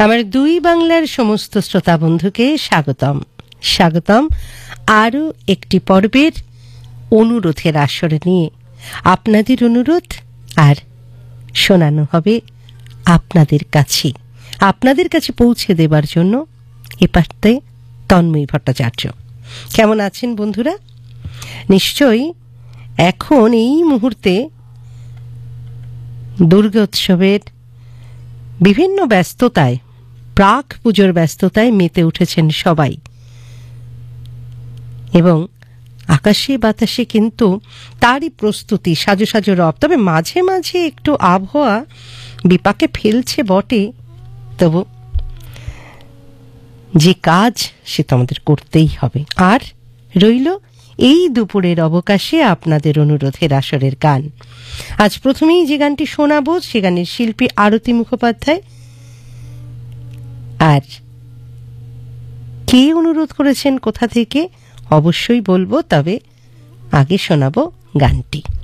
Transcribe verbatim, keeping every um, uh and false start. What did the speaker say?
আমার দুই বাংলার সমস্ত শ্রোতা বন্ধুকে স্বাগতম স্বাগতম আরও একটি পর্বের অনুরোধের আসরে নিয়ে। আপনাদের অনুরোধ আর শোনানো হবে আপনাদের কাছে, আপনাদের কাছে পৌঁছে দেবার জন্য এ পাঠে তন্ময়ী ভট্টাচার্য। কেমন আছেন বন্ধুরা? নিশ্চয়ই এখন এই মুহূর্তে দুর্গোৎসবের বিভিন্ন ব্যস্ততায়, প্রাক পুজোর ব্যস্ততায় মেতে উঠেছেন সবাই, এবং আকাশে বাতাসে কিন্তু তারই প্রস্তুতি, সাজো সাজো রব। তবে মাঝে মাঝে একটু আবহাওয়া বিপাকে ফেলছে বটে, তবু যে কাজ সে তো আমাদের করতেই হবে। আর রইল এই দুপুরের অবকাশে আপনাদের অনুরোধের আসরের গান। আজ প্রথমেই যে গানটি শোনাবো সে গানের শিল্পী আরতি মুখোপাধ্যায়। আর কে অনুরোধ করেছেন, কোথা থেকে, অবশ্যই বলবো, তবে আগে শোনাবো গানটি।